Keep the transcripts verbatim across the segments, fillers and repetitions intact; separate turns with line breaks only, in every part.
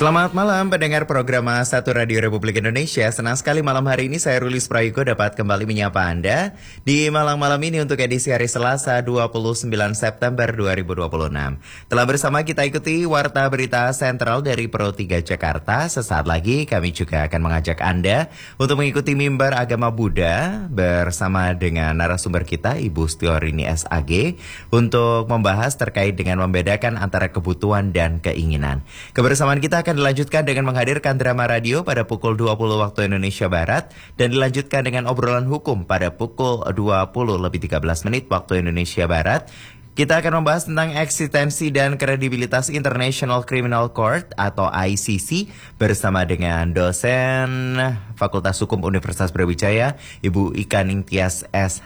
Selamat malam pendengar program satu Radio Republik Indonesia. Senang sekali malam hari ini saya Rulis Prayogo dapat kembali menyapa Anda di malam-malam ini untuk edisi hari Selasa dua puluh sembilan September dua ribu dua puluh enam. Telah bersama kita ikuti Warta Berita Sentral dari Pro tiga Jakarta. Sesaat lagi kami juga akan mengajak Anda untuk mengikuti mimbar agama Buddha bersama dengan narasumber kita Ibu Stiorini S A G untuk membahas terkait dengan membedakan antara kebutuhan dan keinginan. Kebersamaan kita akan dilanjutkan dengan menghadirkan drama radio pada pukul dua puluh waktu Indonesia Barat dan dilanjutkan dengan obrolan hukum pada pukul dua puluh lebih tiga belas menit waktu Indonesia Barat. Kita akan membahas tentang eksistensi dan kredibilitas International Criminal Court atau I C C bersama dengan dosen Fakultas Hukum Universitas Brawijaya Ibu Ika Ningtyas S H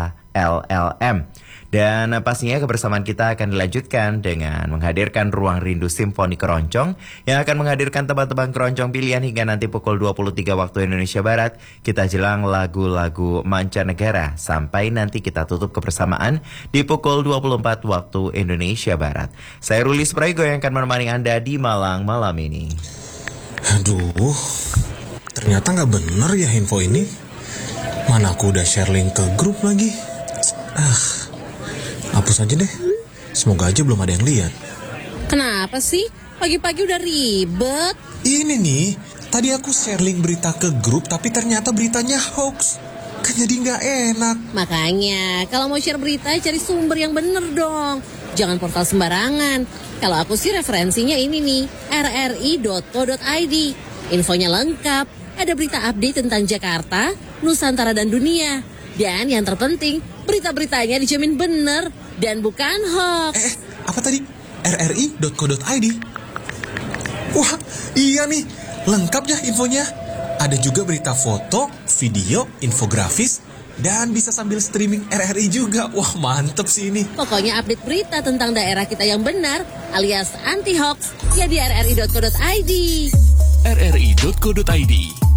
L L M. Dan pastinya kebersamaan kita akan dilanjutkan dengan menghadirkan Ruang Rindu Simfoni Keroncong yang akan menghadirkan tebang-tebang keroncong pilihan hingga nanti pukul dua puluh tiga waktu Indonesia Barat. Kita jelang lagu-lagu mancanegara sampai nanti kita tutup kebersamaan di pukul dua puluh empat waktu Indonesia Barat. Saya Rulis Prayogo yang akan menemani Anda di Malang malam ini.
Aduh, ternyata gak bener ya info ini. Mana aku udah share link ke grup lagi. Ah, hapus aja deh. Semoga aja belum ada yang lihat.
Kenapa sih? Pagi-pagi udah ribet.
Ini nih, tadi aku share link berita ke grup tapi ternyata beritanya hoax. Kan jadi gak enak.
Makanya, kalau mau share berita cari sumber yang bener dong. Jangan portal sembarangan. Kalau aku sih referensinya ini nih, r r i dot co dot i d. Infonya lengkap. Ada berita update tentang Jakarta, Nusantara dan dunia. Dan yang terpenting, berita-beritanya dijamin bener dan bukan hoax.
Eh, apa tadi? r r i dot co dot i d. Wah, iya nih. Lengkap ya infonya. Ada juga berita foto, video, infografis, dan bisa sambil streaming R R I juga. Wah, mantep sih ini.
Pokoknya update berita tentang daerah kita yang benar alias anti-hoax ya di r r i dot co dot i d.
r r i dot co dot i d